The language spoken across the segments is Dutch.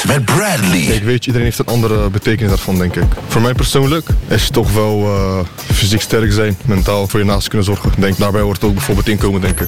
met Bradley. Kijk, weet je, iedereen heeft een andere betekenis daarvan, denk ik. Voor mij persoonlijk is het toch wel fysiek sterk zijn, mentaal voor je naast kunnen zorgen. Denk, daarbij hoort ook bijvoorbeeld inkomen, denk ik.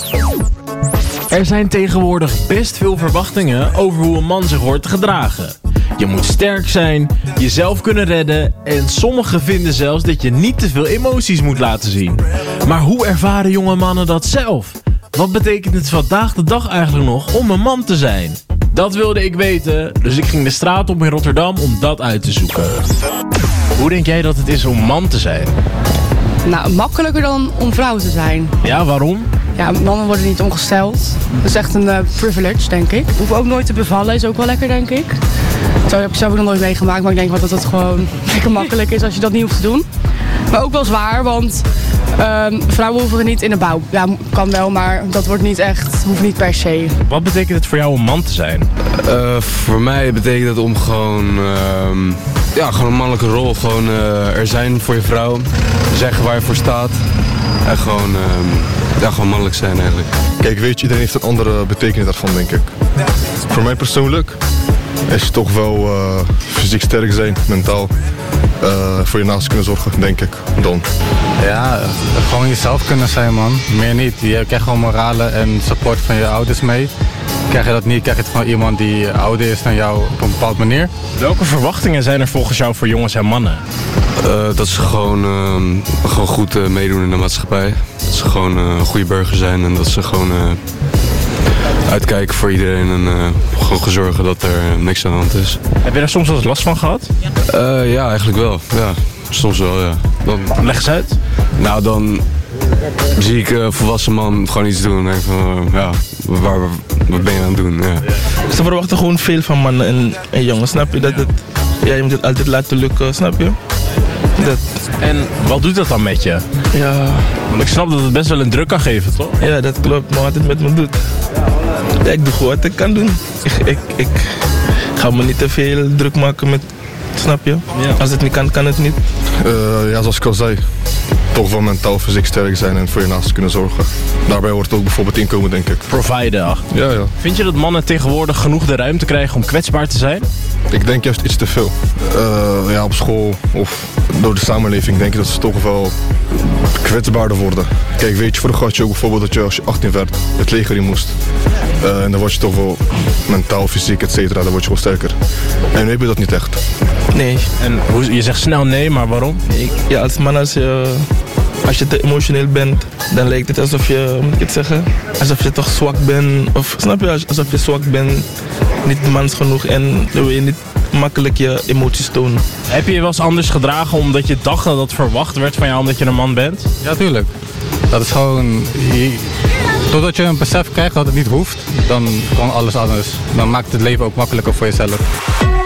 Er zijn tegenwoordig best veel verwachtingen over hoe een man zich hoort te gedragen. Je moet sterk zijn, jezelf kunnen redden en sommigen vinden zelfs dat je niet te veel emoties moet laten zien. Maar hoe ervaren jonge mannen dat zelf? Wat betekent het vandaag de dag eigenlijk nog om een man te zijn? Dat wilde ik weten, dus ik ging de straat op in Rotterdam om dat uit te zoeken. Hoe denk jij dat het is om man te zijn? Nou, makkelijker dan om vrouw te zijn. Ja, waarom? Ja, mannen worden niet ongesteld. Dat is echt een privilege, denk ik. Hoef ook nooit te bevallen, is ook wel lekker, denk ik. Zo heb ik zelf ook nog nooit meegemaakt, maar ik denk wel dat het gewoon lekker makkelijk is als je dat niet hoeft te doen. Maar ook wel zwaar, want vrouwen hoeven niet in de bouw. Ja, kan wel, maar dat wordt niet echt, hoeft niet per se. Wat betekent het voor jou om man te zijn? Voor mij betekent het om gewoon een mannelijke rol. Gewoon er zijn voor je vrouw. Zeggen waar je voor staat. En gewoon mannelijk zijn eigenlijk. Kijk, weet je, iedereen heeft een andere betekenis daarvan, denk ik. Voor mij persoonlijk is het toch wel fysiek sterk zijn, mentaal. Voor je naast kunnen zorgen, denk ik, dan. Ja, gewoon jezelf kunnen zijn, man. Meer niet. Je krijgt gewoon moralen en support van je ouders mee. Krijg je dat niet, krijg je het van iemand die ouder is dan jou op een bepaalde manier. Welke verwachtingen zijn er volgens jou voor jongens en mannen? Dat ze gewoon goed meedoen in de maatschappij. Dat ze gewoon een goede burger zijn en dat ze gewoon uitkijken voor iedereen en gewoon zorgen dat er niks aan de hand is. Heb je daar soms wel eens last van gehad? Ja, eigenlijk wel. Ja, soms wel, ja. Leg eens uit. Nou, dan zie ik een volwassen man gewoon iets doen en denk van, wat ben je aan het doen? Ja. Ze verwachten gewoon veel van mannen en jongens, snap je? Je moet het altijd laten lukken, snap je? En wat doet dat dan met je? Ja. Want ik snap dat het best wel een druk kan geven, toch? Ja, dat klopt, maar wat het met me doet. Ja, ik doe gewoon wat ik kan doen. Ik ga me niet te veel druk maken met, snap je? Ja. Als het niet kan, kan het niet. Zoals ik al zei, toch wel mentaal fysiek sterk zijn en voor je naast kunnen zorgen. Daarbij hoort ook bijvoorbeeld inkomen, denk ik. Providen. Ja. Vind je dat mannen tegenwoordig genoeg de ruimte krijgen om kwetsbaar te zijn? Ik denk juist iets te veel. Op school of door de samenleving denk ik dat ze toch wel kwetsbaarder worden. Kijk, weet je, vroeger had je ook bijvoorbeeld dat je als je 18 werd het leger in moest. En dan word je toch wel mentaal, fysiek, et cetera, dan word je wel sterker. En nu heb je dat niet echt. Nee. En je zegt snel nee, maar waarom? Ja, als man, als je te emotioneel bent, dan lijkt het alsof je, hoe moet ik het zeggen? Alsof je toch zwak bent, of snap je, alsof je zwak bent, niet mans genoeg en dan wil je niet makkelijk je emoties tonen. Heb je je wel eens anders gedragen omdat je dacht dat het verwacht werd van jou omdat je een man bent? Ja, tuurlijk. Dat is gewoon... Totdat je een besef krijgt dat het niet hoeft, dan kan alles anders. Dan maakt het leven ook makkelijker voor jezelf.